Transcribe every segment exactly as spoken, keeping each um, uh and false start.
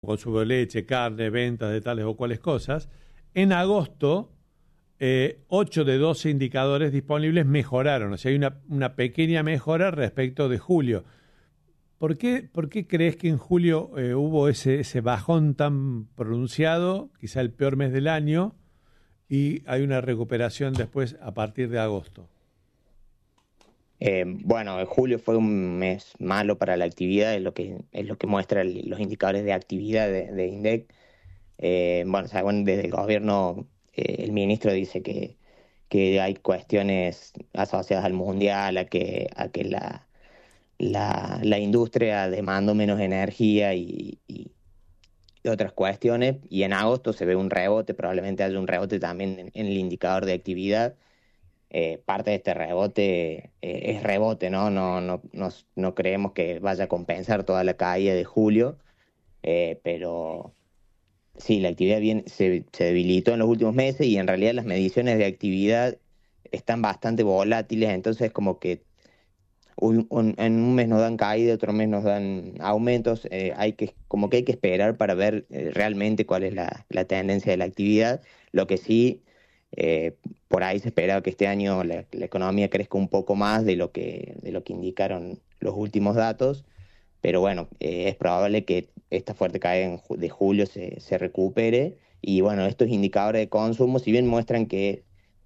consumo de leche, carne, ventas de tales o cuales cosas. En agosto, eh, ocho de doce indicadores disponibles mejoraron, o sea, hay una, una pequeña mejora respecto de julio. ¿Por qué, por qué crees que en julio eh, hubo ese, ese bajón tan pronunciado, quizá el peor mes del año, y hay una recuperación después a partir de agosto? Eh, bueno, julio fue un mes malo para la actividad, es lo que es lo que muestra el- los indicadores de actividad de, de INDEC. Eh, bueno, según desde el gobierno, eh, el ministro dice que, que hay cuestiones asociadas al mundial, a que, a que la, la, la industria demandó menos energía y, y- y otras cuestiones, y en agosto se ve un rebote, probablemente haya un rebote también en, en el indicador de actividad. Eh, parte de este rebote eh, es rebote, ¿no? No, no, no, no creemos que vaya a compensar toda la caída de julio, eh, pero sí, la actividad bien, se, se debilitó en los últimos meses y en realidad las mediciones de actividad están bastante volátiles, entonces como que un- un- en un mes nos dan caída, otro mes nos dan aumentos, eh, hay que, como que hay que esperar para ver eh, realmente cuál es la, la tendencia de la actividad. Lo que sí, eh, por ahí se esperaba que este año la, la economía crezca un poco más de lo que, de lo que indicaron los últimos datos, pero bueno, eh, es probable que esta fuerte caída en ju- de julio se, se recupere. Y bueno, estos indicadores de consumo, si bien muestran que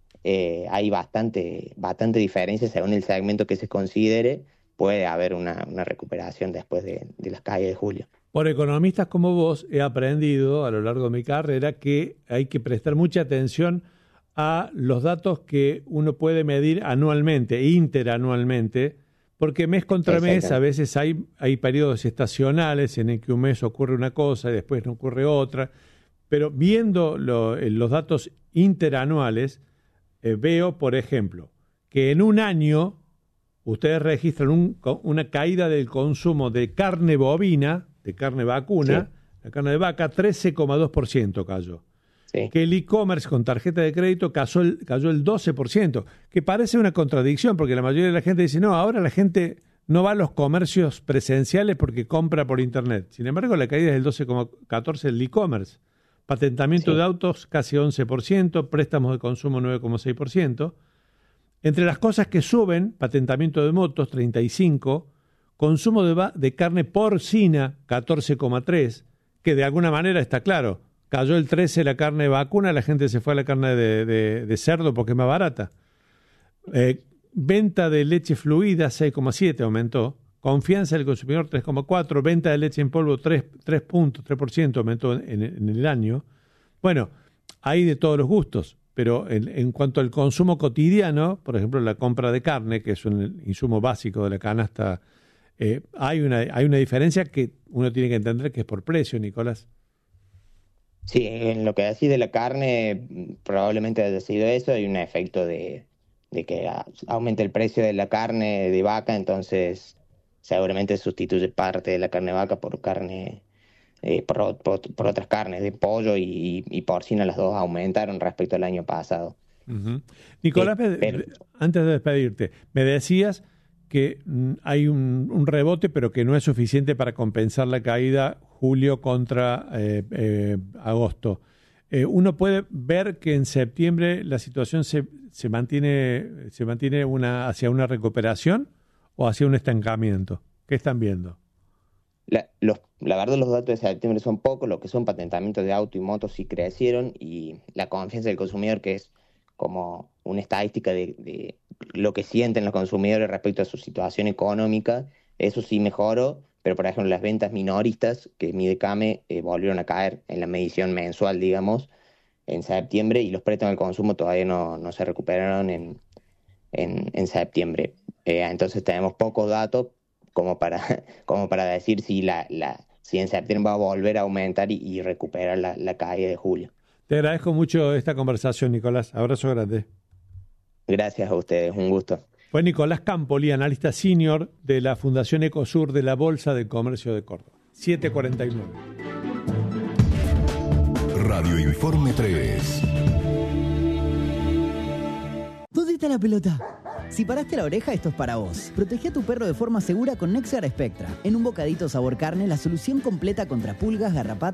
eh, hay bastante, bastante diferencia según el segmento que se considere, puede haber una, una recuperación después de, de las caídas de julio. Por economistas como vos, he aprendido a lo largo de mi carrera que hay que prestar mucha atención a los datos que uno puede medir anualmente, interanualmente, porque mes contra mes a Exactamente. veces hay, hay periodos estacionales en el que un mes ocurre una cosa y después no ocurre otra, pero viendo lo- eh, los datos interanuales, eh, veo, por ejemplo, que en un año ustedes registran un co- una caída del consumo de carne bovina, de carne vacuna, Sí, la carne de vaca, trece coma dos por ciento cayó. sí, Que el e-commerce con tarjeta de crédito cayó el, cayó el doce por ciento, que parece una contradicción, porque la mayoría de la gente dice, no, ahora la gente no va a los comercios presenciales porque compra por internet. Sin embargo, la caída es del doce coma catorce por ciento del e-commerce. Patentamiento de sí. autos casi once por ciento, préstamos de consumo nueve coma seis por ciento. Entre las cosas que suben, patentamiento de motos, treinta y cinco, consumo de, va- de carne porcina, catorce coma tres, que de alguna manera está claro, cayó el trece la carne vacuna, la gente se fue a la carne de, de- de cerdo porque es más barata. Eh, venta de leche fluida, seis coma siete aumentó. Confianza del consumidor, tres coma cuatro. Venta de leche en polvo, tres, tres puntos, tres por ciento aumentó en, en el año. Bueno, hay de todos los gustos, pero en, en cuanto al consumo cotidiano, por ejemplo, la compra de carne, que es un insumo básico de la canasta, eh, hay, una, hay una diferencia que uno tiene que entender que es por precio, Nicolás. Sí, en lo que decís de la carne, mm, probablemente haya sido eso, hay un efecto de, de que a- aumente el precio de la carne de vaca, entonces seguramente sustituye parte de la carne de vaca por carne, eh, por, o- por- por otras carnes, de pollo y, y porcina, las dos aumentaron respecto al año pasado. Ujú. Eh, Nicolás, me- pero antes de despedirte, me decías que mm, hay un, un rebote, pero que no es suficiente para compensar la caída julio contra eh, eh, agosto. Eh, uno puede ver que en septiembre la situación se, se mantiene, se mantiene una, hacia una recuperación o hacia un estancamiento. ¿Qué están viendo? La, los, la verdad los datos de septiembre son pocos, lo que son patentamientos de auto y motos sí crecieron y la confianza del consumidor, que es como una estadística de, de lo que sienten los consumidores respecto a su situación económica, eso sí mejoró, pero por ejemplo las ventas minoristas que mide CAME eh, volvieron a caer en la medición mensual, digamos, en septiembre y los préstamos al consumo todavía no, no se recuperaron en, en, en septiembre. Eh, entonces tenemos pocos datos como para, como para decir si, la, la, si en septiembre va a volver a aumentar y, y recuperar la, la caída de julio. Te agradezco mucho esta conversación, Nicolás. Abrazo grande. Gracias a ustedes, un gusto. Fue Nicolás Campoli, analista senior de la Fundación Ecosur de la Bolsa de Comercio de Córdoba. siete cuarenta y nueve. Radio Informe tres. ¿Dónde está la pelota? Si paraste la oreja, esto es para vos. Protege a tu perro de forma segura con Nexguard Spectra. En un bocadito sabor carne, la solución completa contra pulgas, garrapatas